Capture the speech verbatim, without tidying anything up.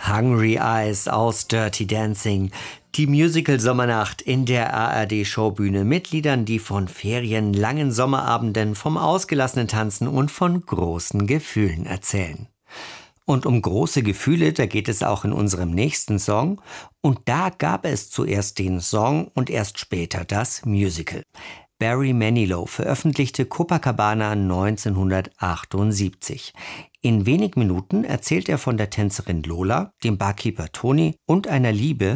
Hungry Eyes aus Dirty Dancing. Die Musical-Sommernacht in der A R D-Showbühne mit Liedern, die von Ferien, langen Sommerabenden, vom ausgelassenen Tanzen und von großen Gefühlen erzählen. Und um große Gefühle, da geht es auch in unserem nächsten Song. Und da gab es zuerst den Song und erst später das Musical. Barry Manilow veröffentlichte Copacabana neunzehnhundertachtundsiebzig. In wenigen Minuten erzählt er von der Tänzerin Lola, dem Barkeeper Tony und einer Liebe,